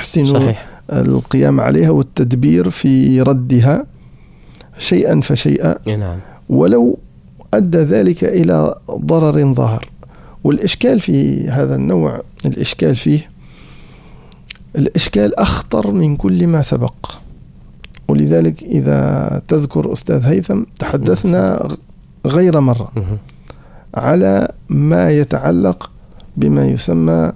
يحسن صحيح. القيام عليها والتدبير في ردها شيئا فشيئا، نعم. ولو أدى ذلك إلى ضرر ظاهر. والإشكال في هذا النوع، الإشكال أخطر من كل ما سبق. ولذلك إذا تذكر أستاذ هيثم تحدثنا غير مرة على ما يتعلق بما يسمى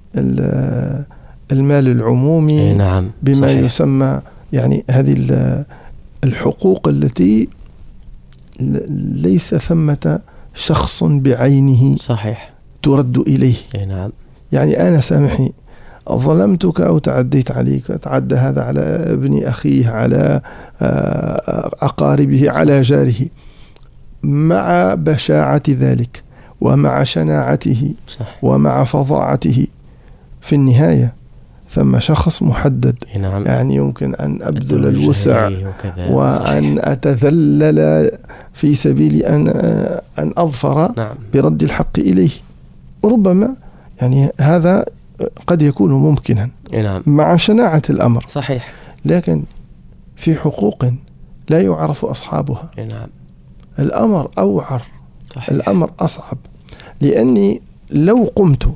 المال العمومي. نعم. بما صحيح. يسمى يعني هذه الحقوق التي ليس ثمة شخص بعينه صحيح ترد إليه. نعم. يعني أنا سامحني ظلمتك أو تعديت عليك، تعدى هذا على ابن أخيه، على أقاربه، على جاره، مع بشاعة ذلك ومع شناعته صح. ومع فظاعته، في النهاية ثم شخص محدد. نعم. يعني يمكن أن أبذل الوسع وأن صحيح. أتذلل في سبيل أن أظفر نعم. برد الحق إليه. ربما يعني هذا قد يكون ممكنا نعم. مع شناعة الأمر. صحيح. لكن في حقوق لا يعرف أصحابها نعم. الأمر أوعر. صحيح. الأمر أصعب، لأني لو قمت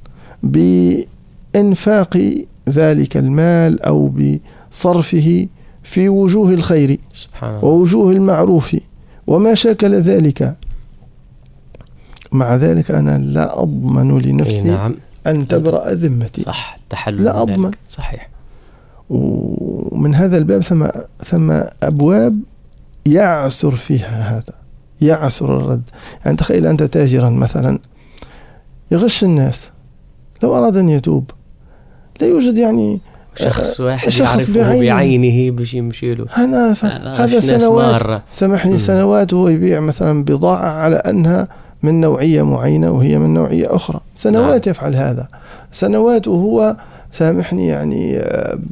بإنفاق ذلك المال أو بصرفه في وجوه الخير ووجوه المعروف وما شاكل ذلك، مع ذلك أنا لا أضمن لنفسي نعم. أن تبرأ ذمتي. صح. تحلل لا أضمن. ذلك. صحيح. ومن هذا الباب ثم أبواب يعسر فيها هذا، يعسر الرد. يعني تخيل أنت تاجرا مثلا يغش الناس، لو أراد أن يتوب لا يوجد يعني شخص واحد يعرفه بعينه باش يمشي له. هذا سنوات، سامحني، سنوات هو يبيع مثلا بضاعة على أنها من نوعية معينة وهي من نوعية أخرى. سنوات يفعل هذا، سنوات وهو سامحني يعني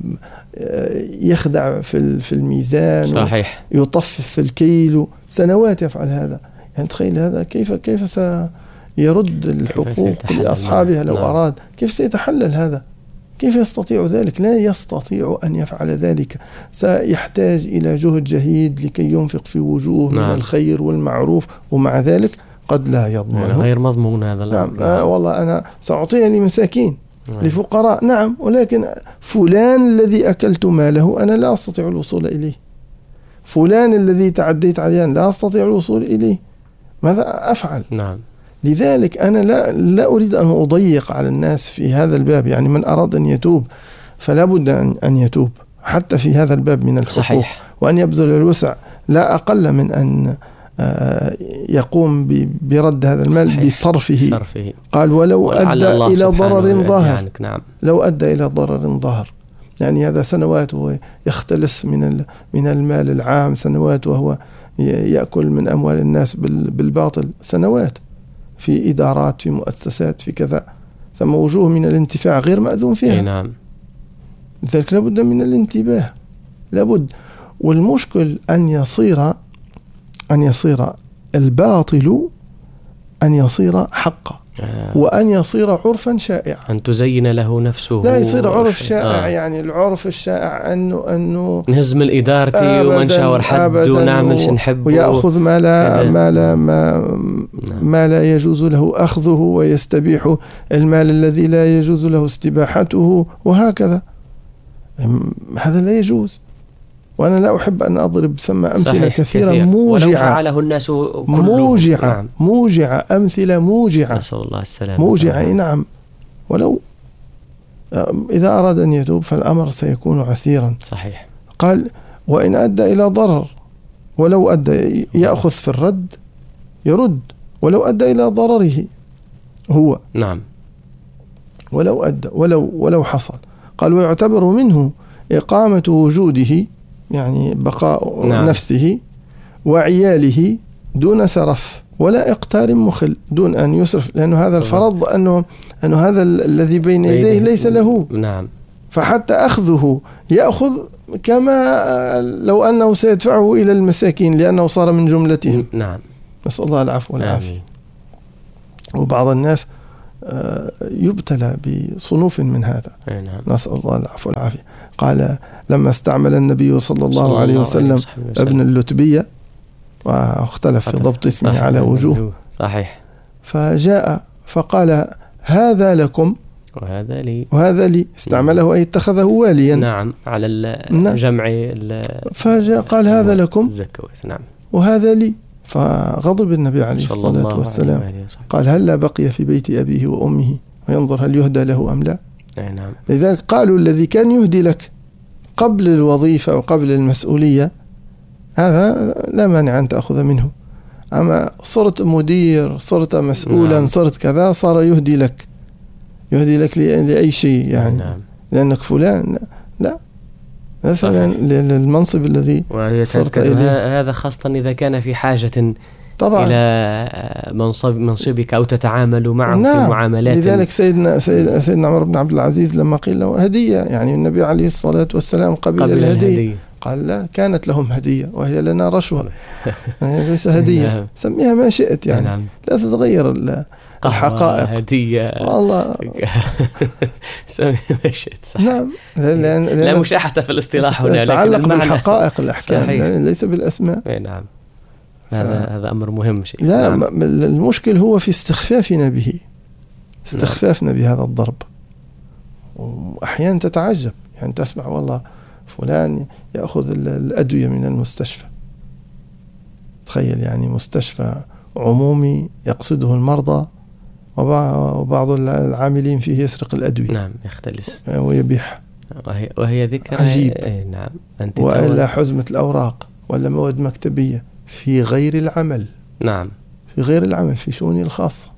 يخدع في الميزان. صحيح. يطفف في الكيلو. سنوات يفعل هذا. يعني تخيل هذا كيف سيرد الحقوق لأصحابها لو أراد؟ كيف سيتحلل هذا؟ كيف يستطيع ذلك؟ لا يستطيع أن يفعل ذلك. سيحتاج إلى جهد جهيد لكي ينفق في وجوه من الخير والمعروف، ومع ذلك قد لا يضمن. غير مضمون هذا. نعم. والله أنا سأعطيها لمساكين، لفقراء، نعم، ولكن فلان الذي أكلت ماله أنا لا أستطيع الوصول إليه. فلان الذي تعديت عليه لا أستطيع الوصول إليه. ماذا أفعل؟ نعم. لذلك أنا لا أريد أن أضيق على الناس في هذا الباب. يعني من أراد أن يتوب فلا بد أن يتوب حتى في هذا الباب من الحقوق. صحيح. وأن يبذل الوسع لا أقل من أن يقوم برد هذا المال. صحيح. بصرفه. قال ولو أدى إلى ضرر ظاهر. نعم. لو أدى إلى ضرر ظاهر، يعني هذا سنوات وهو يختلس من المال العام، سنوات وهو يأكل من أموال الناس بالباطل، سنوات في إدارات، في مؤسسات، في كذا، ثم وجوه من الانتفاع غير مأذون فيها. نعم. لذلك لابد من الانتباه، لابد. والمشكل أن يصير الباطل أن يصير حقا، وأن يصير عرفا شائعا، أن تزين له نفسه. لا يصير عرف شائع. يعني العرف الشائع أنه نهزم الإدارة ونشاور حد ونعمل شنحبه ويأخذ ما لا يجوز له أخذه، ويستبيح المال الذي لا يجوز له استباحته، وهكذا. هذا لا يجوز. وأنا لا أحب أن أضرب ثم أمثلة كثيرة موجعة، ولو فعله الناس كلهم. موجعة، أمثلة موجعة، نسأل الله السلامة. موجعة. نعم. ولو إذا أراد أن يتوب فالأمر سيكون عسيرا. صحيح. قال وإن أدى إلى ضرر، ولو أدى يأخذ في الرد يرد، ولو أدى إلى ضرره هو. نعم. ولو أدى ولو حصل. قال ويعتبر منه إقامة وجوده، يعني بقاء نفسه وعياله دون سرف ولا إقتار مخل، دون أن يسرف، لأنه هذا الفرض أنه هذا الذي بين يديه ليس له. نعم. فحتى أخذه يأخذ كما لو أنه سيدفعه إلى المساكين لأنه صار من جملتهم. نعم. نسأل الله العفو والعافية. وبعض الناس يبتلى بصنوف من هذا. نعم. نسأل الله العفو والعافية. قال لما استعمل النبي صلى الله عليه وسلم ابن اللتبية، واختلف في ضبط اسمه على وجوه، صحيح، فجاء فقال هذا لكم وهذا لي استعمله أي اتخذه واليا. نعم، على الجمع. فجاء قال هذا لكم نعم وهذا لي، فغضب النبي عليه الصلاة والسلام، قال هل لا بقي في بيت أبيه وأمه وينظر هل يهدى له أم لا. نعم. لذلك قالوا الذي كان يهدي لك قبل الوظيفة وقبل المسؤولية هذا لا مانع أن تأخذ منه، أما صرت مدير، صرت مسؤولا، صرت كذا، صار يهدي لك لأي شيء يعني. نعم. لأنك فلان، لا مثلا للمنصب الذي صرت إليه. هذا خاصة إذا كان في حاجة طبعا إلى منصبك أو تتعامل معه. نعم. في معاملات. لذلك سيدنا عمر بن عبد العزيز لما قيل له هدية، يعني النبي عليه الصلاة والسلام قبل الهدية، قال لا، كانت لهم هدية وهي لنا رشوة. ليس هدية. نعم. سميها ما شئت يعني. نعم. لا تتغير الحقائق. هدية والله سميها ما شئت. نعم. لا مشاحة في الاصطلاح هنا، تتعلق بالحقائق الأحكام ليس بالأسماء. نعم. هذا أمر مهم شيء. لا، المشكل هو في استخفافنا به، استخفافنا بهذا الضرب. وأحيانا تتعجب، يعني تسمع والله فلان يأخذ الأدوية من المستشفى. تخيل يعني مستشفى عمومي يقصده المرضى، وبعض العاملين فيه يسرق الأدوية. نعم، يختلس ويبيح، وهي ذكر عجيب. نعم. وإلا حزمة الأوراق ولا مواد مكتبية في غير العمل. نعم، في غير العمل، في شؤوني الخاصة.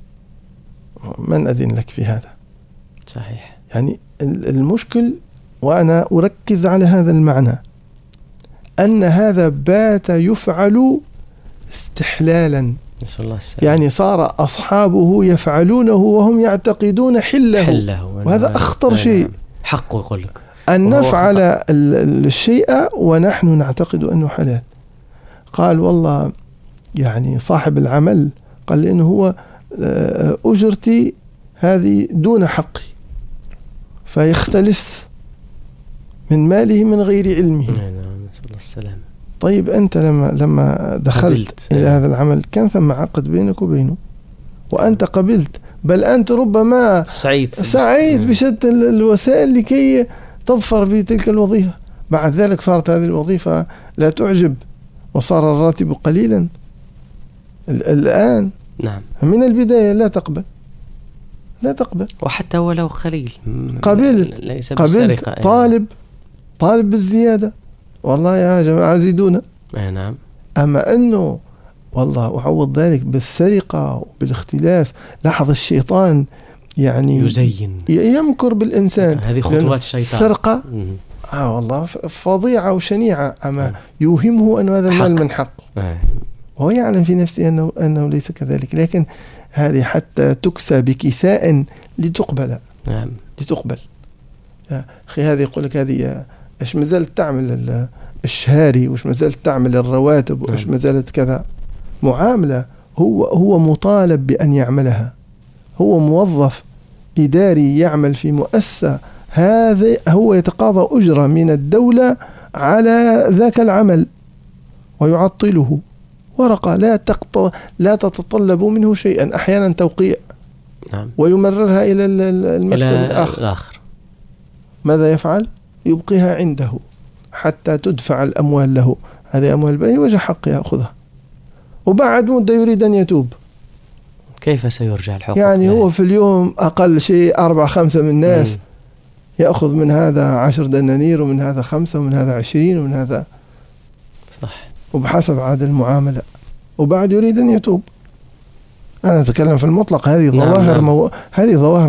من أذن لك في هذا؟ صحيح. يعني المشكل، وأنا أركز على هذا المعنى، أن هذا بات يفعل استحلالا. يعني صار أصحابه يفعلونه وهم يعتقدون حله. وهذا أخطر شيء. حقه يقول لك أن نفعل الشيء ونحن نعتقد أنه حلال. قال والله يعني صاحب العمل قال لأنه هو أجرتي هذه دون حقي، فيختلس من ماله من غير علمه. السلام. طيب أنت لما دخلت إلى هذا العمل كان ثم عقد بينك وبينه، وأنت قبلت، بل أنت ربما سعيد بشتى الوسائل لكي تظفر بتلك الوظيفة. بعد ذلك صارت هذه الوظيفة لا تعجب، وصار الراتب قليلا. الآن نعم، من البداية لا تقبل، وحتى ولو قليل. قبلت طالب بالزيادة، والله يا جماعة زيدونا. نعم. أما أنه والله أعوض ذلك بالسرقة وبالاختلاس. لاحظ الشيطان يعني يزين، يمكر بالإنسان. هذه خطوات الشيطان. السرقة والله فظيعة وشنيعة، أما يوهمه أن هذا المال من حقه، وهو يعلم في نفسه أنه ليس كذلك. لكن هذه حتى تكسى بكساء لتقبل. نعم، لتقبل. يا أخي هذه يقول لك هذه إيش ما زالت تعمل الشهاري، وإيش ما زالت تعمل الرواتب، وإيش ما زالت كذا. معاملة هو مطالب بأن يعملها. هو موظف إداري يعمل في مؤسسة، هذا هو يتقاضى أجرة من الدولة على ذاك العمل، ويعطله ورقة لا تتطلب منه شيئا، أحيانا توقيع. نعم. ويمررها إلى المكتب الآخر. ماذا يفعل؟ يبقيها عنده حتى تدفع الأموال له. هذه أموال بأي وجه حق يأخذها، وبعد مدة يريد أن يتوب. كيف سيرجع الحقوق؟ يعني هو في اليوم أقل شيء 4-5 من الناس يأخذ من هذا 10 دنانير، ومن هذا 5، ومن هذا 20، ومن هذا، صح، وبحسب عاد المعاملة، وبعد يريد أن يتوب. أنا أتكلم في المطلق. هذه ظواهر هذه ظواهر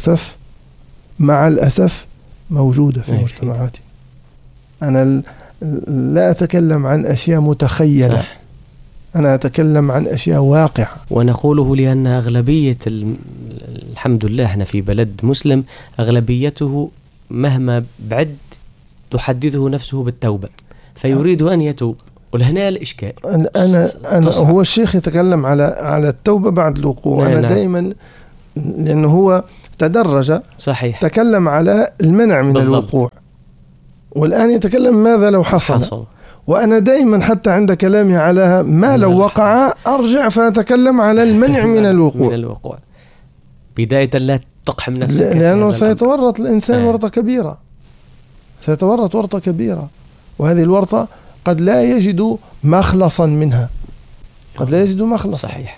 مع الأسف موجودة في مجتمعاتي. أنا لا أتكلم عن أشياء متخيلة. صح. أنا أتكلم عن أشياء واقعة، ونقوله لأن أغلبية الحمد لله احنا في بلد مسلم، أغلبيته مهما بعد تحدثه نفسه بالتوبة، فيريد أن يتوب. ولهنا الإشكال. أنا هو الشيخ يتكلم على التوبة بعد الوقوع. أنا دائما لأنه هو تدرج، صحيح، تكلم على المنع من بالضبط. الوقوع، والآن يتكلم ماذا لو حصل. وأنا دائما حتى عند كلامي على ما لو وقع أرجع فأتكلم على المنع من الوقوع. بداية لا تقحم نفسك، لأنه سيتورط الإنسان ورطة كبيرة، سيتورط ورطة كبيرة، وهذه الورطة قد لا يجد مخلصا منها، قد لا يجد مخلصا. صحيح.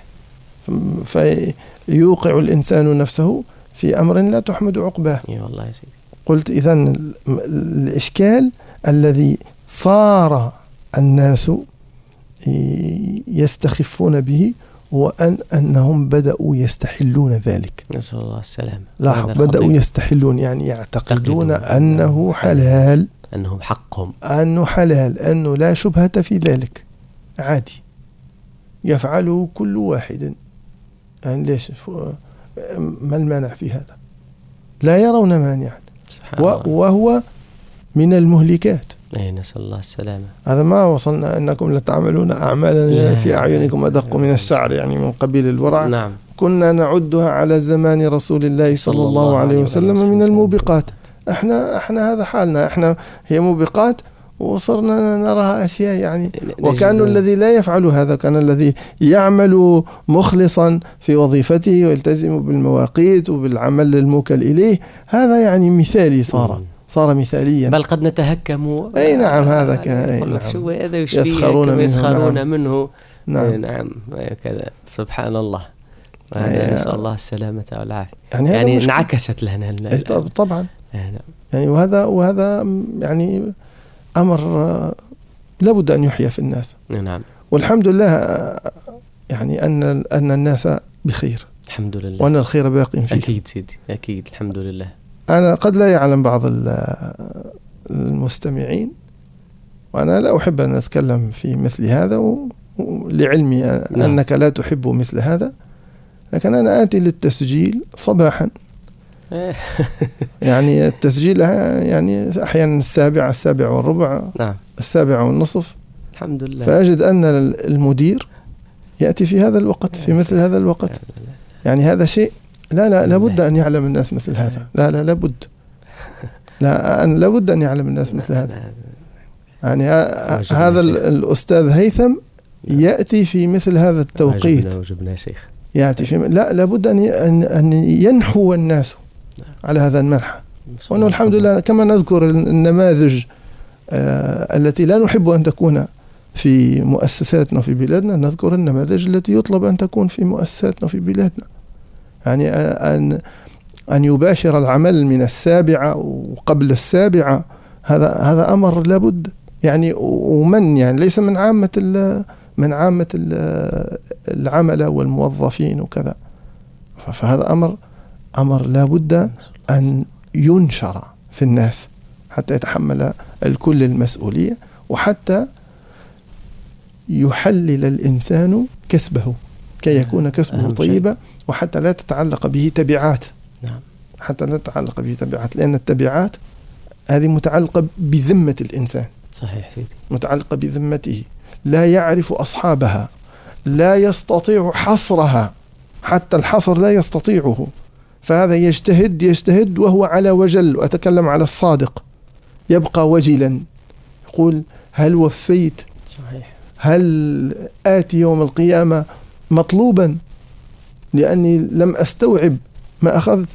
فيوقع الإنسان نفسه في أمر لا تحمد عقباه. والله يا سيدي. قلت إذن الإشكال الذي صار الناس يستخفون به هو أنهم بدأوا يستحلون ذلك. نسأل الله السلامة. لاحظ، بدأوا يستحلون، يعني يعتقدون أنه حلال، أنه حقهم، أنه حلال، أنه لا شبهة في ذلك، عادي يفعله كل واحد. يعني ليش؟ ما المانع في هذا؟ لا يرون مانعا، وهو من المهلكات. نسأل الله السلامة. هذا ما وصلنا أنكم لتعملون أعمالا في أعينكم أدق من الشعر، يعني من قبيل الورع. نعم. كنا نعدها على زمان رسول الله صلى الله عليه وسلم من الموبقات. احنا هذا حالنا، احنا هي موبقات وصرنا نراها أشياء يعني. وكان الذي لا يفعل هذا كان الذي يعمل مخلصا في وظيفته ويلتزم بالمواقيت وبالعمل الموكل إليه. هذا يعني مثالي، صار مثاليا، بل قد نتهكم. أي نعم، هذا كان شو هذا يسخرون منه. نعم كذا، سبحان الله. نسأل الله السلامة والعافية. يعني انعكست لنا طبعا. يعني وهذا يعني أمر لابد أن يحيى في الناس. نعم. والحمد لله يعني أن الناس بخير، الحمد لله، وأن الخير باق فيه. أكيد سيدي، أكيد، الحمد لله. أنا قد لا يعلم بعض المستمعين، وأنا لا أحب أن أتكلم في مثل هذا، لعلمي أنك لا تحب مثل هذا، لكن أنا آتي للتسجيل صباحا. يعني التسجيل يعني أحيانا 7:15، نعم، 7:30، الحمد لله. فأجد أن المدير يأتي في هذا الوقت، في مثل هذا الوقت. يعني هذا شيء لابد أن يعلم الناس مثل هذا. لابد، لابد أن يعلم الناس مثل هذا. يعني هذا الأستاذ هيثم يأتي في مثل هذا التوقيت. وجبنا شيخ يأتي في لابد أن ينحو الناس على هذا المنحى. وأنه الحمد لله كما نذكر النماذج التي لا نحب أن تكون في مؤسساتنا في بلادنا، نذكر النماذج التي يطلب أن تكون في مؤسساتنا في بلادنا. يعني أن يباشر العمل من 7 وقبل 7، هذا أمر لابد. يعني ومن يعني ليس من عامة العمل والموظفين وكذا. فهذا أمر لابد أن ينشر في الناس حتى يتحمل الكل المسؤولية، وحتى يحلل الإنسان كسبه كي يكون كسبه طيبا، وحتى لا تتعلق به تبعات. نعم. حتى لا تتعلق به تبعات، لأن التبعات هذه متعلقة بذمة الإنسان. صحيح سيدي. متعلقة بذمته، لا يعرف أصحابها، لا يستطيع حصرها، حتى الحصر لا يستطيعه. فهذا يجتهد وهو على وجل. وأتكلم على الصادق، يبقى وجلا، يقول هل وفيت؟ صحيح. هل آتي يوم القيامة مطلوبا لأني لم أستوعب ما أخذت؟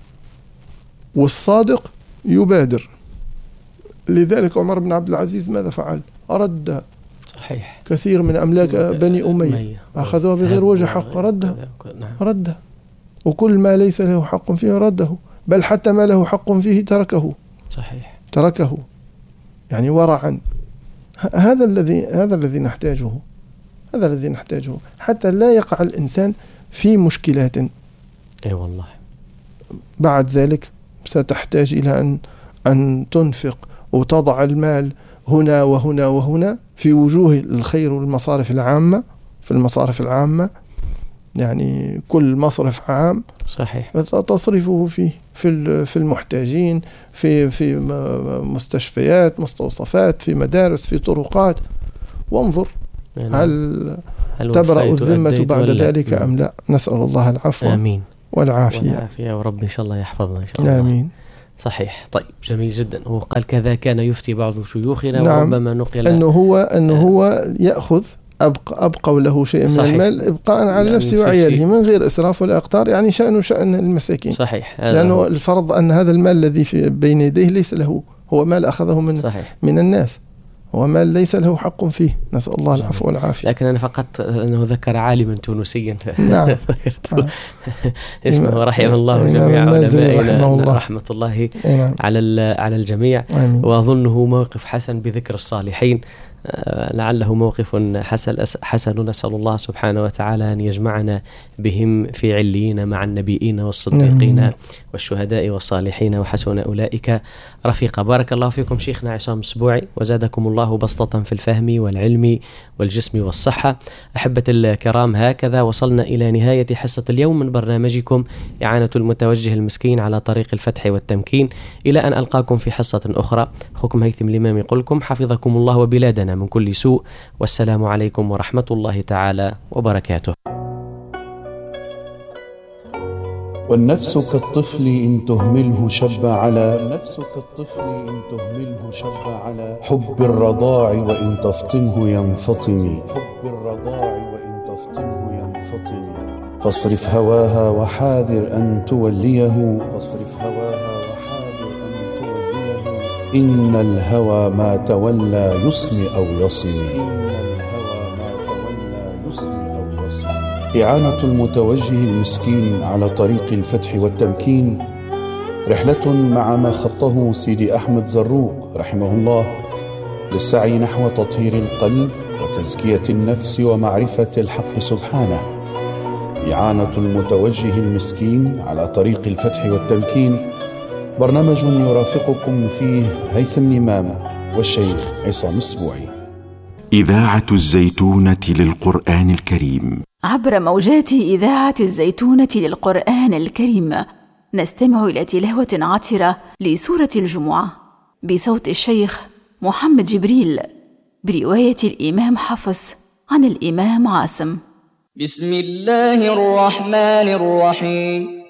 والصادق يبادر. لذلك عمر بن عبد العزيز ماذا فعل؟ رد. صحيح. كثير من أملاك بني أمية أخذوها بغير وجه حق، رده. وكل ما ليس له حق فيه رده، بل حتى ما له حق فيه تركه. صحيح. تركه، يعني ورعا. هذا الذي نحتاجه، هذا الذي نحتاجه حتى لا يقع الإنسان في مشكلات. أي والله. بعد ذلك ستحتاج إلى أن تنفق وتضع المال هنا وهنا وهنا في وجوه الخير والمصارف العامة. في المصارف العامة يعني كل مصرف عام صحيح تصرفه فيه في المحتاجين، في مستشفيات، مستوصفات، في مدارس، في طرقات. وانظر هل تبرأ الذمة بعد ذلك أم لا؟ نسأل الله العفو. آمين. والعافية ورب إن شاء الله يحفظنا إن شاء الله. آمين. صحيح. طيب جميل جدا. هو قال كذا كان يفتي بعض شيوخنا. نعم. وربما نقل أنه هو يأخذ أبقوا له شيء من المال إبقاء على نفسه وعياله من غير إسراف ولا إقتار، يعني شأن المساكين. صحيح. لأنه الفرض أن هذا المال الذي في بين يديه ليس له، هو مال أخذه من الناس، هو مال ليس له حق فيه، نسأل الله العفو والعافية. لكن أنا فقط أنه ذكر عالما تونسيا نعم اسمه رحمه الله جميع علمائنا رحمة الله على الجميع. وأظنه موقف حسن بذكر الصالحين، لعله موقف حسن نسأل الله سبحانه وتعالى أن يجمعنا بهم في عليين مع النبيين والصديقين والشهداء والصالحين وحسن أولئك رفيقا. بارك الله فيكم شيخنا عصام السبوعي، وزادكم الله بسطة في الفهم والعلم والجسم والصحة. أحبة الكرام، هكذا وصلنا إلى نهاية حصة اليوم من برنامجكم إعانة المتوجه المسكين على طريق الفتح والتمكين. إلى أن ألقاكم في حصة أخرى، أخوكم هيثم الإمام يقولكم حفظكم الله وبلادنا من كل سوء، والسلام عليكم ورحمة الله تعالى وبركاته. والنفس كالطفل إن تهمله شب على حب الرضاع وإن تفطمه ينفطم فاصرف هواها وحاذر أن توليه إن الهوى ما تولى يصم أو يصم. إعانة المتوجه المسكين على طريق الفتح والتمكين رحلة مع ما خطه سيدي أحمد زروق رحمه الله للسعي نحو تطهير القلب وتزكية النفس ومعرفة الحق سبحانه. إعانة المتوجه المسكين على طريق الفتح والتمكين برنامج يرافقكم فيه هيثم الإمام والشيخ عصام السبوعي. إذاعة الزيتونة للقرآن الكريم عبر موجات إذاعة الزيتونة للقرآن الكريم نستمع إلى تلاوة عطرة لسورة الجمعة بصوت الشيخ محمد جبريل برواية الإمام حفص عن الإمام عاصم. بسم الله الرحمن الرحيم.